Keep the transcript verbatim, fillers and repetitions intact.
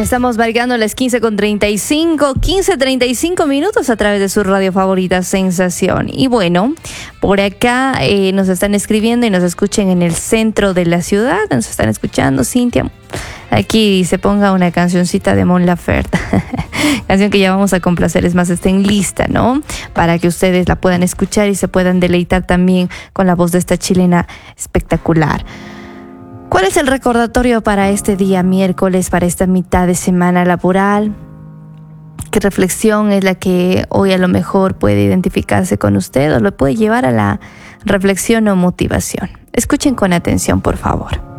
Estamos marcando las quince con treinta y cinco, quince treinta y cinco minutos a través de su radio favorita Sensación. Y bueno, por acá eh, nos están escribiendo y nos escuchen en el centro de la ciudad. Nos están escuchando, Cintia. Aquí se ponga una cancioncita de Mon Laferte. Canción que ya vamos a complacer, es más, está en lista, ¿no? Para que ustedes la puedan escuchar y se puedan deleitar también con la voz de esta chilena espectacular. ¿Cuál es el recordatorio para este día miércoles, para esta mitad de semana laboral? ¿Qué reflexión es la que hoy a lo mejor puede identificarse con usted o lo puede llevar a la reflexión o motivación? Escuchen con atención, por favor.